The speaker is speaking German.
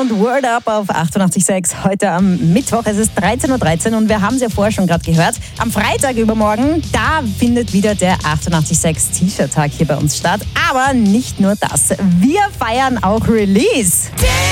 und Word Up auf 88.6. Heute am Mittwoch, es ist 13.13 Uhr und wir haben es ja vorher schon gerade gehört. Am Freitag übermorgen, da findet wieder der 88.6 T-Shirt-Tag hier bei uns statt. Aber nicht nur das, wir feiern auch Release.